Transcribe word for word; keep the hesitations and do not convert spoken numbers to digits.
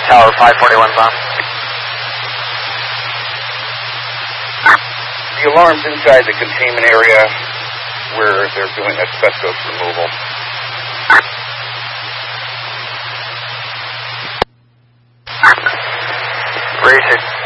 Tower five forty-one's on. The alarm's inside the containment area where they're doing asbestos removal. Racing.